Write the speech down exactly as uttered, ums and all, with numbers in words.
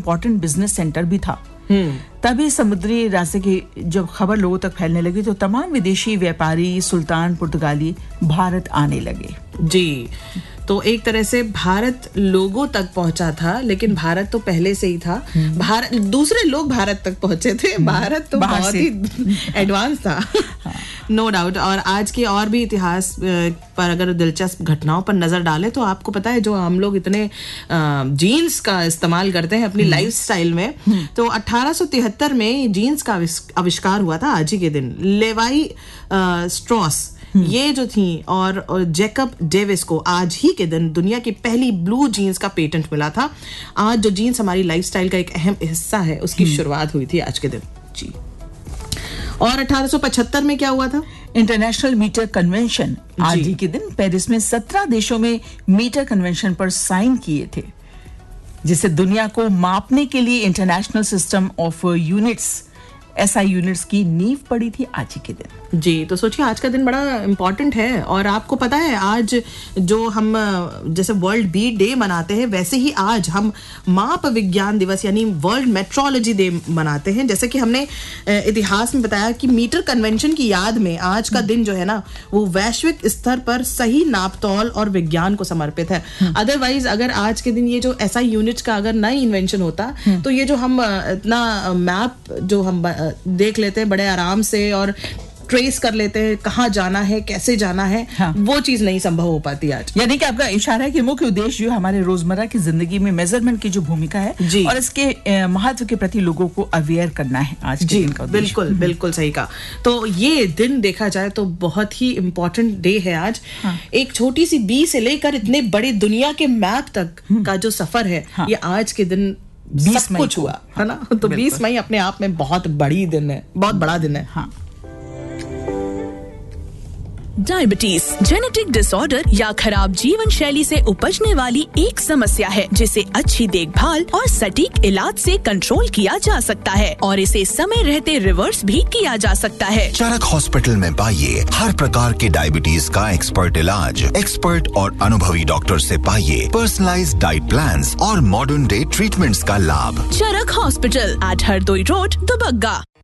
Important business centre भी था। तभी समुद्री रास्ते की जब खबर लोगों तक फैलने लगी तो तमाम विदेशी व्यापारी, सुल्तान, पुर्तगाली भारत आने लगे। जी, तो एक तरह से भारत लोगों तक पहुंचा था, लेकिन भारत तो पहले से ही था। भारत, दूसरे लोग भारत तक पहुंचे थे, भारत तो बहुत ही एडवांस था। No doubt. और आज के और भी इतिहास पर अगर दिलचस्प घटनाओं पर नजर डालें तो आपको पता है जो हम लोग इतने जीन्स का इस्तेमाल करते हैं अपनी लाइफस्टाइल में, तो अठारह सौ तिहत्तर में जीन्स का आविष्कार हुआ था आज ही के दिन। लेवाई स्ट्रॉस ये जो थी और, और जैकब डेविस को आज ही के दिन दुनिया की पहली ब्लू जीन्स का पेटेंट मिला था। आज जो जीन्स हमारी लाइफस्टाइल का एक अहम हिस्सा है उसकी शुरुआत हुई थी आज के दिन। जी। और अठारह सौ पचहत्तर में क्या हुआ था? इंटरनेशनल मीटर कन्वेंशन आज ही के दिन पेरिस में सत्रह देशों में मीटर कन्वेंशन पर साइन किए थे, जिसे दुनिया को मापने के लिए international system of units SI units की नींव पड़ी थी आज ही के दिन। जी, तो सोचिए आज का दिन बड़ा इम्पोर्टेंट है। और आपको पता है आज जो हम जैसे वर्ल्ड बी डे मनाते हैं वैसे ही आज हम माप विज्ञान दिवस यानी वर्ल्ड मेट्रोलॉजी डे मनाते हैं। जैसे कि हमने इतिहास में बताया कि मीटर कन्वेंशन की याद में आज का दिन जो है ना वो वैश्विक स्तर पर सही नापतोल और विज्ञान को समर्पित है। अदरवाइज अगर आज के दिन ये जो एसआई यूनिट्स का अगर नई इन्वेंशन होता तो ये जो हम इतना मैप जो हम देख लेते हैं बड़े आराम से और ट्रेस कर लेते हैं कहाँ जाना है, कैसे जाना है, हाँ। वो चीज नहीं संभव हो पाती आज। यानी कि आपका इशारा है कि मुख्य उद्देश्य जो हमारे रोजमर्रा की जिंदगी में मेजरमेंट की जो भूमिका है जी। और इसके महत्व के प्रति लोगों को अवेयर करना है आज के दिन का उद्देश्य। बिल्कुल बिल्कुल सही कहा। तो ये दिन देखा जाए तो बहुत ही इम्पोर्टेंट डे है आज। हाँ। एक छोटी सी बी से लेकर इतने बड़ी दुनिया के मैप तक का जो सफर है हाँ। ये आज के दिन बीस मई कुछ हुआ है ना। तो बीस मई अपने आप में बहुत बड़ी दिन है, बहुत बड़ा दिन है। हाँ। डायबिटीज जेनेटिक डिसऑर्डर या खराब जीवन शैली से उपजने वाली एक समस्या है जिसे अच्छी देखभाल और सटीक इलाज से कंट्रोल किया जा सकता है और इसे समय रहते रिवर्स भी किया जा सकता है। चरक हॉस्पिटल में पाइए हर प्रकार के डायबिटीज का एक्सपर्ट इलाज, एक्सपर्ट और अनुभवी डॉक्टर से पाइए पर्सनलाइज्ड डाइट प्लान्स और मॉडर्न डे ट्रीटमेंट्स का लाभ। चरक hospital eight Hardoi road, Dubagga.